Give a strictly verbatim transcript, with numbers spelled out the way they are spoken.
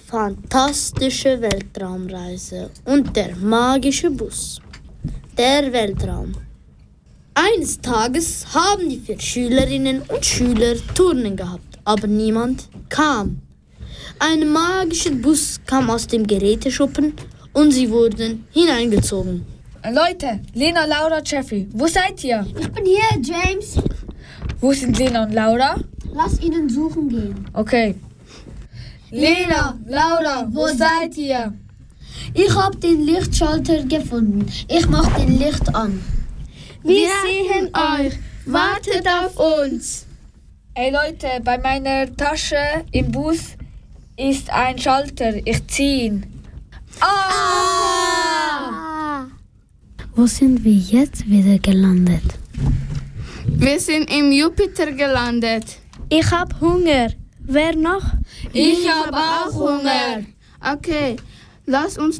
fantastische Weltraumreise und der magische Bus. Der Weltraum. Eines Tages haben die vier Schülerinnen und Schüler Turnen gehabt, aber niemand kam. Ein magischer Bus kam aus dem Geräteschuppen und sie wurden hineingezogen. Leute, Lena, Laura, Jeffrey, wo seid ihr? Ich bin hier, James. Wo sind Lena und Laura? Lass ihnen suchen gehen. Okay. Lena, Laura, wo seid ihr? Ich habe den Lichtschalter gefunden. Ich mach den Licht an. Wir sehen euch. Wartet auf uns. Ey Leute, bei meiner Tasche im Bus ist ein Schalter. Ich zieh ihn. Ah! Wo sind wir jetzt wieder gelandet? Wir sind im Jupiter gelandet. Ich hab Hunger. Wer noch? Ich habe auch Hunger. Okay, lass uns